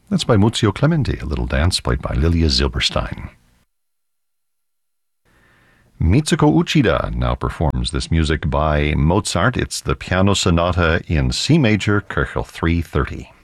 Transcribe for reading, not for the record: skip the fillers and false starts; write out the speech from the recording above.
That's by Muzio Clementi, a little dance played by Lilia Zilberstein. Mitsuko Uchida now performs this music by Mozart. It's the Piano Sonata in C major, Köchel 330.